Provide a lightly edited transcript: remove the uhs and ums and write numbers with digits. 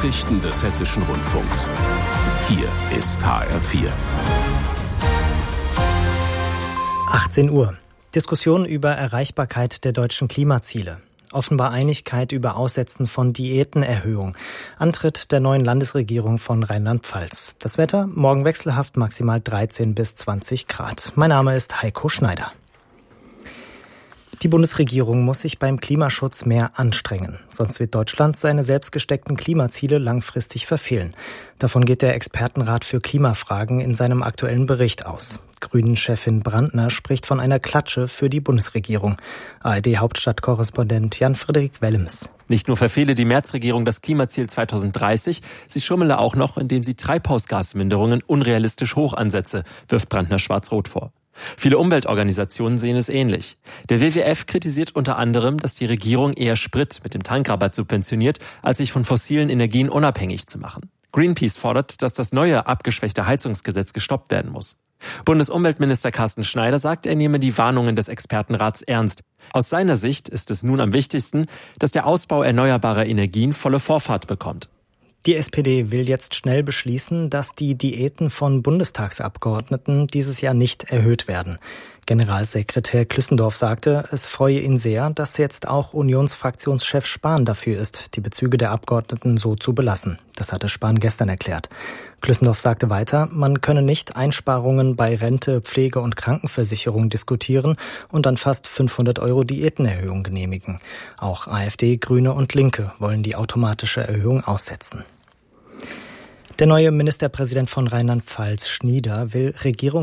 Nachrichten des Hessischen Rundfunks. Hier ist HR4. 18 Uhr. Diskussion über Erreichbarkeit der deutschen Klimaziele. Offenbar Einigkeit über Aussetzen von Diätenerhöhung. Antritt der neuen Landesregierung von Rheinland-Pfalz. Das Wetter, morgen wechselhaft, maximal 13 bis 20 Grad. Mein Name ist Heiko Schneider. Die Bundesregierung muss sich beim Klimaschutz mehr anstrengen. Sonst wird Deutschland seine selbst gesteckten Klimaziele langfristig verfehlen. Davon geht der Expertenrat für Klimafragen in seinem aktuellen Bericht aus. Grünen-Chefin Brandner spricht von einer Klatsche für die Bundesregierung. ARD-Hauptstadtkorrespondent Jan-Frederik Wellems. Nicht nur verfehle die Merz-Regierung das Klimaziel 2030, sie schummele auch noch, indem sie Treibhausgasminderungen unrealistisch hoch ansetze, wirft Brandner schwarz-rot vor. Viele Umweltorganisationen sehen es ähnlich. Der WWF kritisiert unter anderem, dass die Regierung eher Sprit mit dem Tankrabatt subventioniert, als sich von fossilen Energien unabhängig zu machen. Greenpeace fordert, dass das neue, abgeschwächte Heizungsgesetz gestoppt werden muss. Bundesumweltminister Carsten Schneider sagt, er nehme die Warnungen des Expertenrats ernst. Aus seiner Sicht ist es nun am wichtigsten, dass der Ausbau erneuerbarer Energien volle Vorfahrt bekommt. Die SPD will jetzt schnell beschließen, dass die Diäten von Bundestagsabgeordneten dieses Jahr nicht erhöht werden. Generalsekretär Klüssendorf sagte, es freue ihn sehr, dass jetzt auch Unionsfraktionschef Spahn dafür ist, die Bezüge der Abgeordneten so zu belassen. Das hatte Spahn gestern erklärt. Klüssendorf sagte weiter, man könne nicht Einsparungen bei Rente, Pflege und Krankenversicherung diskutieren und dann fast 500 € Diätenerhöhung genehmigen. Auch AfD, Grüne und Linke wollen die automatische Erhöhung aussetzen. Der neue Ministerpräsident von Rheinland-Pfalz, Schnieder, will